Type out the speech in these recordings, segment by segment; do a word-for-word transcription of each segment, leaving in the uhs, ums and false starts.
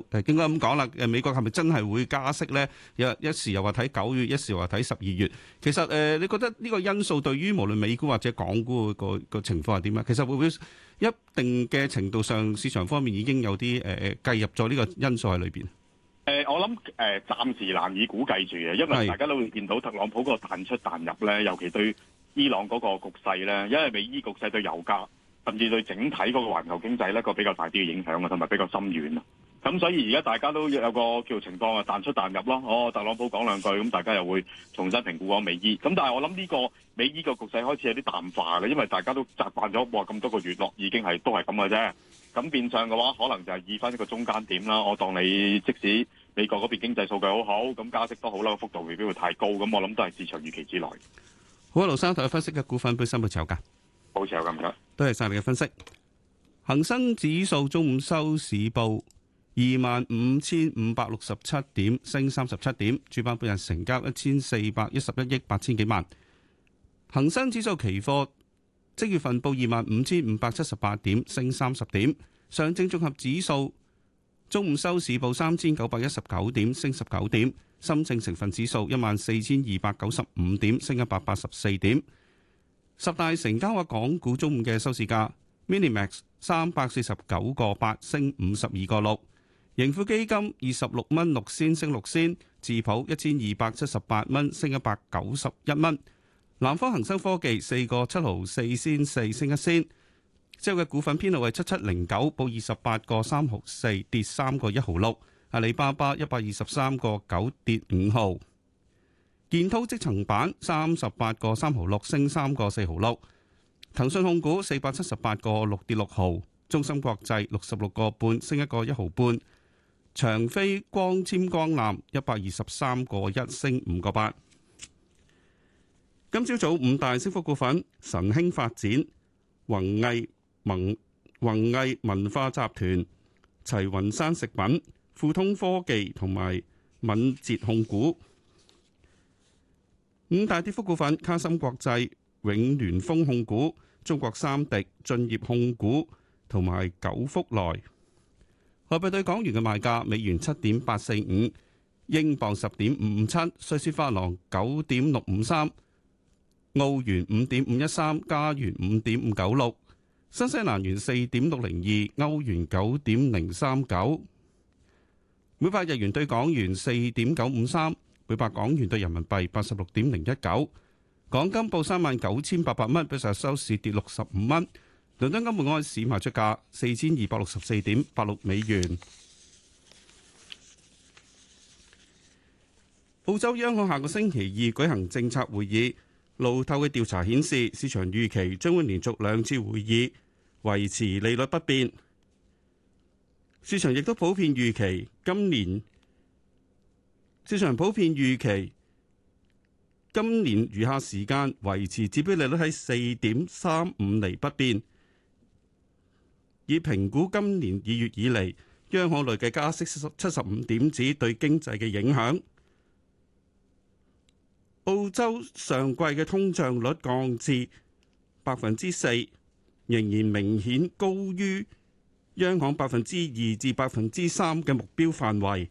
誒應該咁講啦。誒美國係咪真係會加息咧？有一時又話睇九月，一時又話睇十二月。其實誒、呃，你覺得呢個因素對於無論美股或者港股個個情況係點啊？其實會唔會一定嘅程度上，市場方面已經有啲誒誒計入咗呢個因素喺裏邊？ 誒、呃，我諗誒、呃，暫時難以估計住嘅，因為大家都會見到特朗普嗰個彈出彈入咧，尤其對伊朗嗰個局勢咧，因為美伊局勢對油價，甚至對整體嗰個環球經濟咧個比較大啲嘅影響啊，同埋比較深遠啊。咁所以而家大家都有個叫情況啊，彈出彈入咯。哦，特朗普講兩句，咁大家又會重新評估講美伊。咁但係我諗呢個美伊個局勢開始有啲淡化嘅，因為大家都習慣咗哇咁多個月落已經係都係咁嘅啫。咁變相嘅話，可能就係以翻一個中間點啦。我當你即使美國嗰邊經濟數據好好，咁加息都好啦，個幅度未必會太高。咁我諗都係市場預期之內。 好啊，盧生，同你分析嘅股份本身會持有㗎， 好持有㗎，唔該。 多謝晒你嘅分析。恒生指數中午收市報二萬五千五百六十七點，升三十七點。主板半日成交一千四百一十一億八千幾萬。恒生指數期貨即月份報二萬五千五百七十八點，升三十點。上證綜合指數中午收市報三千九百一十九點，升十九點。深證成分指數一萬四千二百九十五點，升一百八十四點。十大成交額港股中午嘅收市價 ，Minimax 三百四十九個八，升五十二個六。盈富基金二十六蚊六仙，升六仙。智普一千二百七十八蚊，升一百九十一蚊。南方恒生科技四個七毫四仙四，升一仙。之後嘅股份編號係七七零九，報二十八個三毫四，跌三個一毫六。阿里巴巴一百二十三個九，跌五毫。建滔積層板三十八個三毫六，升三個四毫六。騰訊控股四百七十八個六，跌六毫。中芯國際六十六個半，升一個一毫半。長飛光纖光纜一百二十三個一，升五個八。今朝早五大升幅股份：神興發展、宏毅文宏毅文化集團、齊雲山食品、富通科技同埋敏捷控股。五大跌幅股份：卡森國際、永聯豐控股、中國三迪、駿業控股同埋九福來。外幣對港元嘅賣價：美元七點八四五，英鎊十點五五七，瑞士法郎九點六五三，澳元五點五一三，加元五點五九六，新西蘭元四點六零二，歐元九點零三九。每百日元對港元四點九五三，每百港元對人民幣八十六點零一九。港金報三萬九千八百蚊，比上日收市跌六十五蚊。倫敦金每盎司賣出價四千二百六十四點八六美元。澳洲央行下個星期二舉行政策會議，路透嘅調查顯示，市場預期將會連續兩次會議維持利率不變。市場亦都普遍預期今年，市場普遍預期今年餘下時間維持指標利率喺四點三五厘不變。以評估今年二月以嚟央行累計加息七十五點子對經濟嘅影響。澳洲上季嘅通脹率降至百分之四，仍然明顯高於央行百分之二至百分之三嘅目標範圍。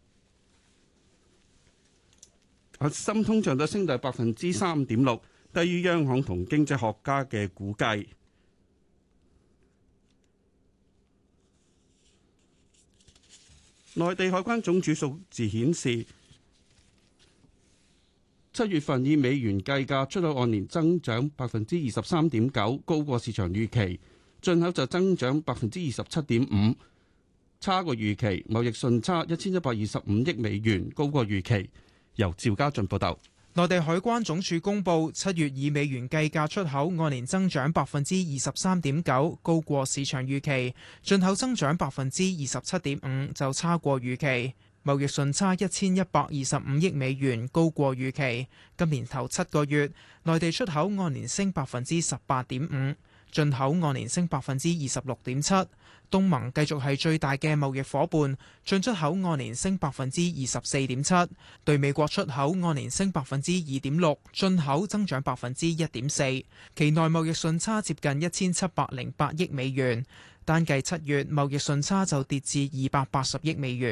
核心通脹率升到百分之三點六，低於央行同經濟學家嘅估計。內地海關總署數字顯示，七月份以美元計價出口按年增長百分之二十三點九，高過市場預期；進口就增長百分之二十七點五，差過預期。貿易順差一千一百二十五億美元，高過預期。由趙家俊報道。 內地海關總署公布，七月以美元計價出口按年增長百分之二十三點九，高過市場預期；進口增長百分之二十七點五，就差過預期。貿易順差一千一百二十五億美元，高過預期。今年頭七個月，內地出口按年升百分之十八點五，進口按年升百分之二十六點七。東盟繼續係最大嘅貿易夥伴，進出口按年升百分之二十四點七，對美國出口按年升百分之二點六，進口增長百分之一點四。期內貿易順差接近一千七百零八億美元，單計七月貿易順差就跌至二百八十億美元。